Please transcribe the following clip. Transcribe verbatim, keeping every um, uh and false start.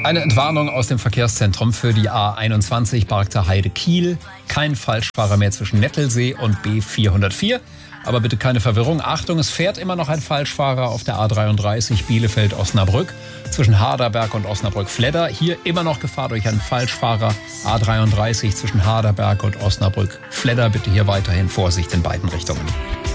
Eine Entwarnung aus dem Verkehrszentrum für die A einundzwanzig Bargter Heide-Kiel. Kein Falschfahrer mehr zwischen Nettelsee und B vierhundertvier. Aber bitte keine Verwirrung. Achtung, es fährt immer noch ein Falschfahrer auf der A dreiunddreißig Bielefeld-Osnabrück zwischen Harderberg und Osnabrück-Fledder. Hier immer noch Gefahr durch einen Falschfahrer. A dreiunddreißig zwischen Harderberg und Osnabrück-Fledder. Bitte hier weiterhin Vorsicht in beiden Richtungen.